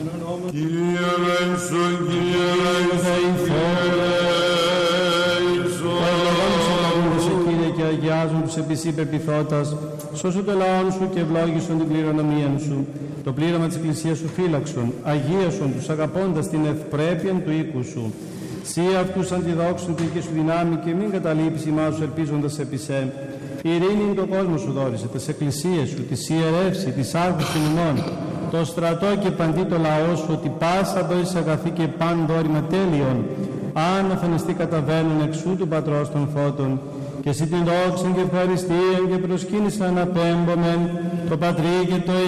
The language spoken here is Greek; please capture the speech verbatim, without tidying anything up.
Κύριε ελέησον, Κύριε ελέησον, Κύριε ελέησον. Κύριε και αγιάζουν τους επί σύ πεποιθώτας, σώσου το λαόν σου και ευλόγησον την κληρονομία σου. Το πλήρωμα της Εκκλησίας σου φύλαξον, αγίασον τους αγαπώντας την ευπρέπεια του οίκου σου. Σύ αυτούς αντιδόξουν την δική σου δυνάμει και μην καταλείπεις ημάς σου ελπίζοντας επί σε. Η ειρήνη είναι το κόσμο σου δόρισε, τις εκκλησίες σου, τις ιερεύσει, τις άρχους των ημών, το στρατό και παντί το λαό σου, ότι πάσα δόησης αγαθή και παν δόρημα τέλειον, αν αφανιστεί καταβαίνουν εξού του Πατρός των Φώτων, και εσύ την δόξαν και ευχαριστίαν και προσκύνησαν απέμπομεν το Πατρί και το